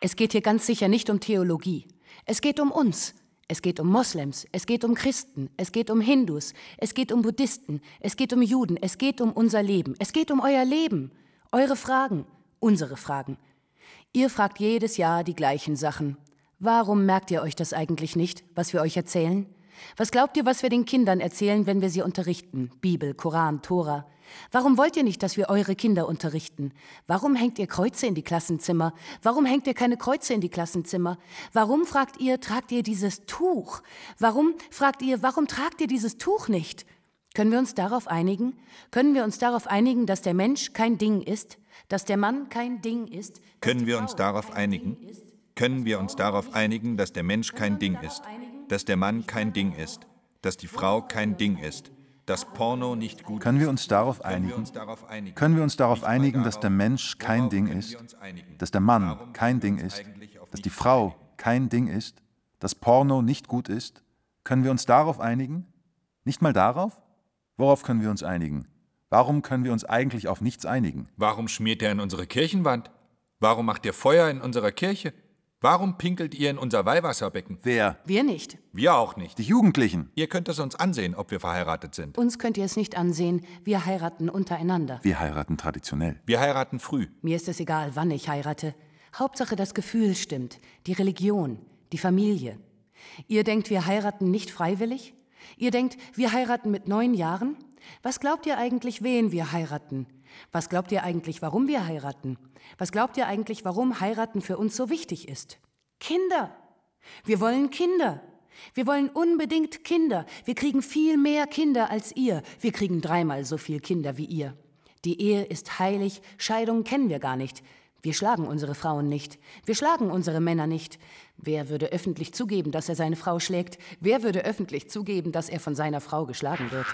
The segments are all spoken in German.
Es geht hier ganz sicher nicht um Theologie. Es geht um uns. Es geht um Moslems, es geht um Christen, es geht um Hindus, es geht um Buddhisten, es geht um Juden, es geht um unser Leben, es geht um euer Leben, eure Fragen, unsere Fragen. Ihr fragt jedes Jahr die gleichen Sachen. Warum merkt ihr euch das eigentlich nicht, was wir euch erzählen? Was glaubt ihr, was wir den Kindern erzählen, wenn wir sie unterrichten? Bibel, Koran, Tora. Warum wollt ihr nicht, dass wir eure Kinder unterrichten? Warum hängt ihr Kreuze in die Klassenzimmer? Warum hängt ihr keine Kreuze in die Klassenzimmer? Warum, fragt ihr, tragt ihr dieses Tuch? Warum, fragt ihr, warum tragt ihr dieses Tuch nicht? Können wir uns darauf einigen? Können wir uns darauf einigen, dass der Mensch kein Ding ist? Dass der Mann kein Ding ist? Können wir uns darauf einigen? Können wir uns darauf einigen, dass der Mensch kein Ding ist? Dass der Mann kein Ding ist? Dass die Frau kein Ding ist? Dass Porno nicht gut ist? Können wir uns darauf einigen? Können wir uns darauf einigen, dass der Mensch kein Ding ist? Dass der Mann kein Ding ist? Dass die Frau kein Ding ist? Dass Porno nicht gut ist? Können wir uns darauf einigen? Nicht mal darauf? Worauf können wir uns einigen? Warum können wir uns eigentlich auf nichts einigen? Warum schmiert er in unsere Kirchenwand? Warum macht ihr Feuer in unserer Kirche? Warum pinkelt ihr in unser Weihwasserbecken? Wer? Wir nicht. Wir auch nicht. Die Jugendlichen. Ihr könnt es uns ansehen, ob wir verheiratet sind. Uns könnt ihr es nicht ansehen. Wir heiraten untereinander. Wir heiraten traditionell. Wir heiraten früh. Mir ist es egal, wann ich heirate. Hauptsache, das Gefühl stimmt. Die Religion, die Familie. Ihr denkt, wir heiraten nicht freiwillig? Ihr denkt, wir heiraten mit 9 Jahren? Was glaubt ihr eigentlich, wen wir heiraten? Was glaubt ihr eigentlich, warum wir heiraten? Was glaubt ihr eigentlich, warum heiraten für uns so wichtig ist? Kinder. Wir wollen Kinder. Wir wollen unbedingt Kinder. Wir kriegen viel mehr Kinder als ihr. Wir kriegen 3-mal so viel Kinder wie ihr. Die Ehe ist heilig, Scheidung kennen wir gar nicht. Wir schlagen unsere Frauen nicht. Wir schlagen unsere Männer nicht. Wer würde öffentlich zugeben, dass er seine Frau schlägt? Wer würde öffentlich zugeben, dass er von seiner Frau geschlagen wird?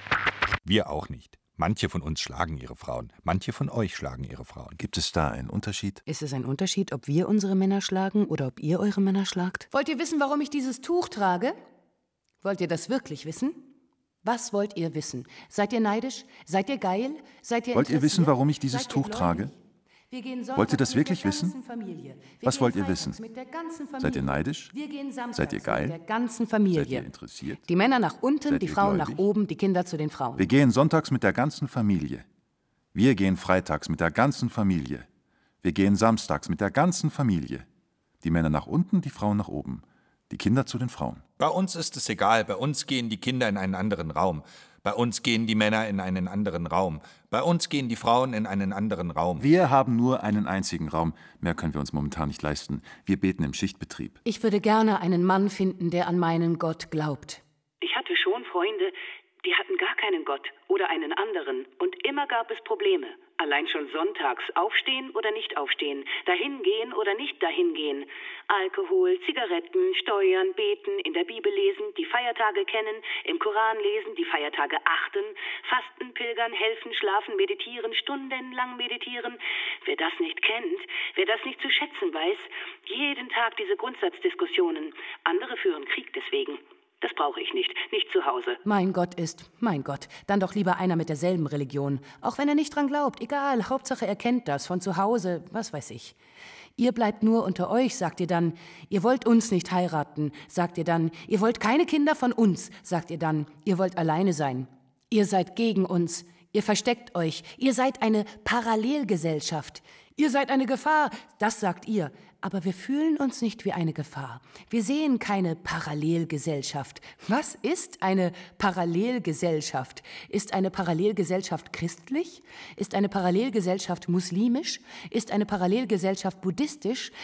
Wir auch nicht. Manche von uns schlagen ihre Frauen. Manche von euch schlagen ihre Frauen. Gibt es da einen Unterschied? Ist es ein Unterschied, ob wir unsere Männer schlagen oder ob ihr eure Männer schlagt? Wollt ihr wissen, warum ich dieses Tuch trage? Wollt ihr das wirklich wissen? Was wollt ihr wissen? Seid ihr neidisch? Seid ihr geil? Seid ihr Wollt ihr wissen, warum ich dieses Seid ihr Tuch trage? gläubig? Wir gehen Wollt ihr das sonntags wirklich mit der wissen? ganzen Familie. Wir Was gehen wollt ihr freitags wissen? mit der ganzen Seid ihr Familie. neidisch? Wir gehen samstags Seid ihr geil? mit der ganzen Familie. Seid ihr interessiert? Die Männer nach unten, Seid die ihr Frauen gläubig? nach oben, die Kinder zu den Frauen. Wir gehen sonntags mit der ganzen Familie. Wir gehen freitags mit der ganzen Familie. Wir gehen samstags mit der ganzen Familie. Die Männer nach unten, die Frauen nach oben. Die Kinder zu den Frauen. Bei uns ist es egal. Bei uns gehen die Kinder in einen anderen Raum. Bei uns gehen die Männer in einen anderen Raum. Bei uns gehen die Frauen in einen anderen Raum. Wir haben nur einen einzigen Raum. Mehr können wir uns momentan nicht leisten. Wir beten im Schichtbetrieb. Ich würde gerne einen Mann finden, der an meinen Gott glaubt. Ich hatte schon Freunde, die hatten gar keinen Gott oder einen anderen. Und immer gab es Probleme. Allein schon sonntags aufstehen oder nicht aufstehen, dahin gehen oder nicht dahin gehen. Alkohol, Zigaretten, Steuern, beten, in der Bibel lesen, die Feiertage kennen, im Koran lesen, die Feiertage achten, fasten, pilgern, helfen, schlafen, meditieren, stundenlang meditieren. Wer das nicht kennt, wer das nicht zu schätzen weiß, jeden Tag diese Grundsatzdiskussionen. Andere führen Krieg deswegen. Das brauche ich nicht, nicht zu Hause. Mein Gott ist, mein Gott, dann doch lieber einer mit derselben Religion. Auch wenn er nicht dran glaubt, egal, Hauptsache er kennt das, von zu Hause, was weiß ich. Ihr bleibt nur unter euch, sagt ihr dann. Ihr wollt uns nicht heiraten, sagt ihr dann. Ihr wollt keine Kinder von uns, sagt ihr dann. Ihr wollt alleine sein. Ihr seid gegen uns. Ihr versteckt euch. Ihr seid eine Parallelgesellschaft. Ihr seid eine Gefahr, das sagt ihr. Aber wir fühlen uns nicht wie eine Gefahr. Wir sehen keine Parallelgesellschaft. Was ist eine Parallelgesellschaft? Ist eine Parallelgesellschaft christlich? Ist eine Parallelgesellschaft muslimisch? Ist eine Parallelgesellschaft buddhistisch?